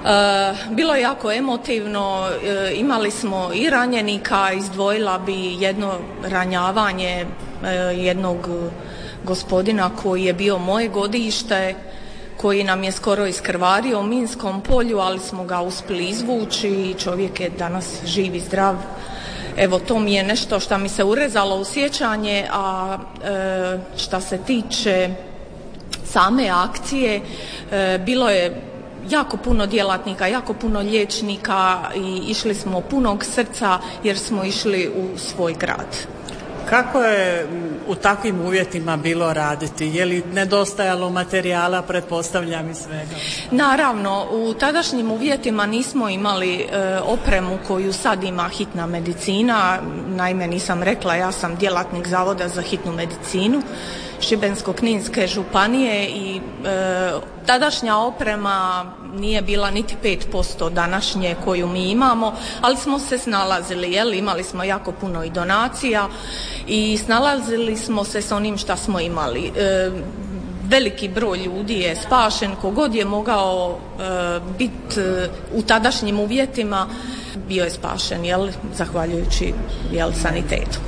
Bilo je jako emotivno, imali smo i ranjenika, izdvojila bi jedno ranjavanje jednog gospodina koji je bio moje godište, koji nam je skoro iskrvario u minskom polju, ali smo ga uspjeli izvući i čovjek je danas živ i zdrav. Evo, to mi je nešto što mi se urezalo u sjećanje, a što se tiče same akcije, bilo je jako puno djelatnika, jako puno liječnika i išli smo punog srca jer smo išli u svoj grad. Kako je u takvim uvjetima bilo raditi? Je li nedostajalo materijala, pretpostavljam i svega? Naravno, u tadašnjim uvjetima nismo imali opremu koju sad ima hitna medicina. Naime, nisam rekla, ja sam djelatnik Zavoda za hitnu medicinu Šibensko-kninske županije i tadašnja oprema nije bila niti 5% današnje koju mi imamo, ali smo se snalazili, imali smo jako puno i donacija i snalazili smo se s onim što smo imali. Veliki broj ljudi je spašen, kogod je mogao biti u tadašnjim uvjetima bio je spašen, zahvaljujući sanitetu.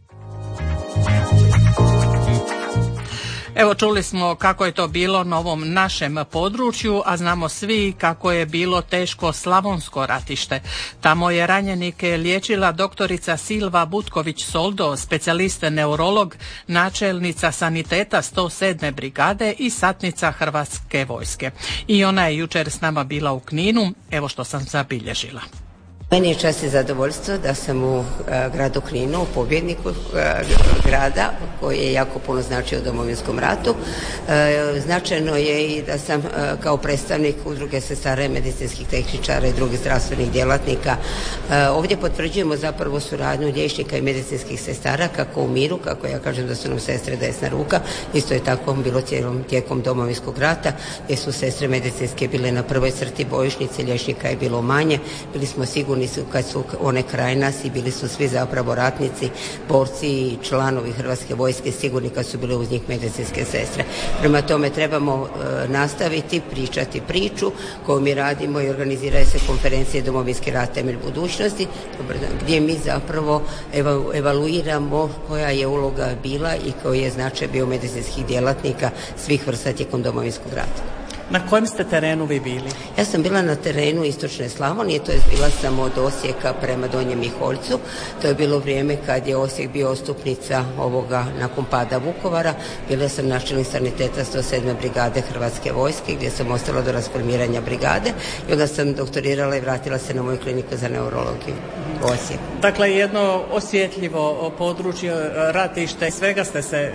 Evo, čuli smo kako je to bilo na ovom našem području, a znamo svi kako je bilo teško slavonsko ratište. Tamo je ranjenike liječila doktorica Silva Butković-Soldo, specijalist neurolog, načelnica saniteta 107. brigade i satnica Hrvatske vojske. I ona je jučer s nama bila u Kninu, evo što sam zabilježila. Meni je čast i zadovoljstvo da sam u gradu Kninu, pobjedniku grada koji je jako puno značio u Domovinskom ratu. Značajno je i da sam kao predstavnik udruge sestara i medicinskih tehničara i drugih zdravstvenih djelatnika. Ovdje potvrđujemo zapravo suradnju liječnika i medicinskih sestara kako u miru, kako ja kažem da su nam sestre desna ruka, isto je tako bilo tijekom Domovinskog rata gdje su sestre medicinske bile na prvoj crti bojišnice, liječnika je bilo manje, bili smo sigurni kad su one kraj nas i bili su svi zapravo ratnici, borci i članovi Hrvatske vojske sigurni kad su bile uz njih medicinske sestre. Prema tome trebamo nastaviti pričati priču koju mi radimo i organiziraju se konferencije Domovinski rat temelj budućnosti gdje mi zapravo evaluiramo koja je uloga bila i koji je značaj bio medicinskih djelatnika svih vrsta tijekom Domovinskog rata. Na kojem ste terenu vi bili? Ja sam bila na terenu istočne Slavonije, to je bila sam od Osijeka prema Donjem Miholjcu. To je bilo vrijeme kad je Osijek bio ostupnica ovoga nakon pada Vukovara. Bila sam načelnik saniteta 107. brigade Hrvatske vojske gdje sam ostala do rasformiranja brigade i onda sam doktorirala i vratila se na moju kliniku za neurologiju u Osijeku. Dakle, jedno osjetljivo područje, ratište, svega ste se...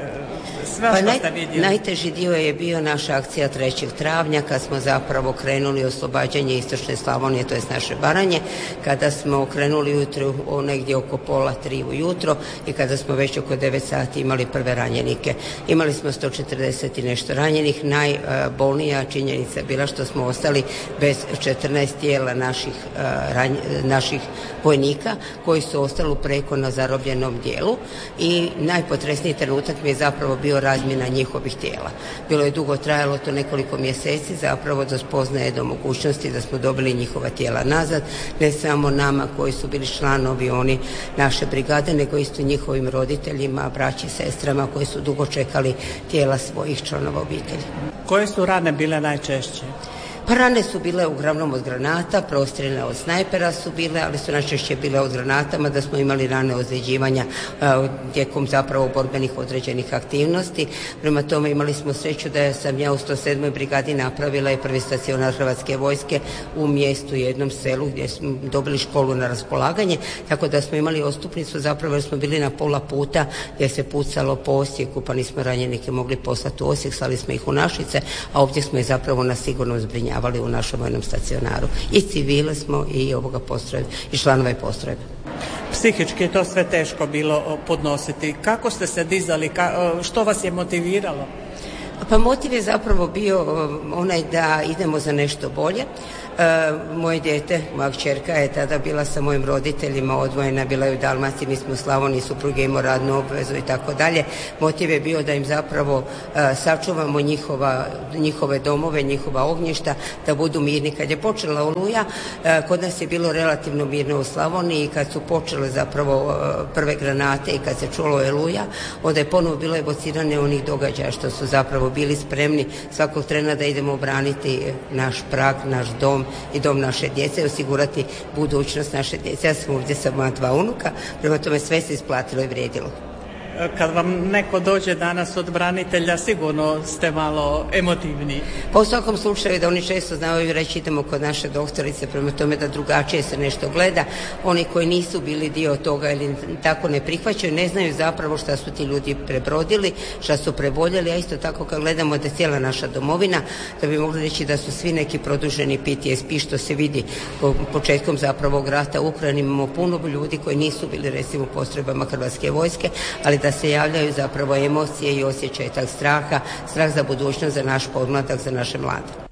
Najteži dio je bio naša akcija 3. travnja kad smo zapravo krenuli oslobađanje istočne Slavonije, to je naše Baranje, kada smo krenuli ujutro negdje oko 2:30 ujutro i kada smo već oko 9 sati imali prve ranjenike. Imali smo 140 i nešto ranjenih. Najbolnija činjenica je bila što smo ostali bez 14 tijela naših vojnika koji su ostali preko na zarobljenom dijelu i najpotresniji trenutak mi je zapravo bio razmjena njihovih tijela. Bilo je dugo trajalo to nekoliko mjeseci zapravo do spoznaje do mogućnosti da smo dobili njihova tijela nazad, ne samo nama koji su bili članovi oni naše brigade, nego isto njihovim roditeljima, braći, sestrama koji su dugo čekali tijela svojih članova obitelji. Koje su rane bile najčešće? Pa rane su bile uglavnom od granata, prostreljene od snajpera su bile, ali su najčešće bile od granatama, da smo imali rane ozljeđivanja tijekom zapravo borbenih određenih aktivnosti. Prema tome imali smo sreću da sam ja u 107. brigadi napravila i prvi stacionar Hrvatske vojske u mjestu, jednom selu gdje smo dobili školu na raspolaganje, tako da smo imali ostupnicu zapravo jer smo bili na pola puta gdje se pucalo po Osijeku, pa nismo ranjenike mogli poslati u Osijek, slali smo ih u Našice, a ovdje smo ih zapravo na sigurno zbrinjavali u našem vojnom stacionaru. I civile smo i ovoga postrojbe i članove postrojbe. Psihički je to sve teško bilo podnositi. Kako ste se dizali? Što vas je motiviralo? Pa motiv je zapravo bio onaj da idemo za nešto bolje. Moje dijete, moja kćerka je tada bila sa mojim roditeljima odvojena, bila je u Dalmaciji, mi smo u Slavoniji, suprug je imao radnu obvezu i tako dalje. Motiv je bio da im zapravo sačuvamo njihove domove, njihova ognjišta, da budu mirni. Kad je počela Oluja, kod nas je bilo relativno mirno u Slavoniji i kad su počele zapravo prve granate i kad se čulo Oluja, onda je ponovo bilo evocirane onih događaja što su zapravo bili spremni svakog trena da idemo braniti naš prag, naš dom i dom naše djece i osigurati budućnost naše djece. Ja sam ovdje sa moja 2 unuka, prema tome sve se isplatilo i vrijedilo. Kad vam neko dođe danas od branitelja, sigurno ste malo emotivni. Pa u svakom slučaju da oni često znaju reći idemo kod naše doktorice, prema tome da drugačije se nešto gleda. Oni koji nisu bili dio toga ili tako ne prihvaćaju, ne znaju zapravo šta su ti ljudi prebrodili, šta su preboljeli, a isto tako kad gledamo da je cijela naša domovina, da bi mogli reći da su svi neki produženi PTSP, što se vidi početkom zapravo rata u Ukrajini. Imamo puno ljudi koji nisu bili recimo u postrojbama Hrvatske vojske, ali da se javljaju zapravo emocije i osjećaj tog straha, strah za budućnost, za naš podmladak, za naše mlade.